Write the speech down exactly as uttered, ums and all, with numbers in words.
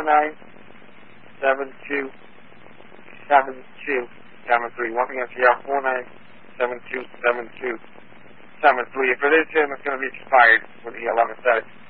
nine seven two seven two seven three. Once again, C R four nine seven two seven two seven three. If it is him, it's going to be expired when the eleven says.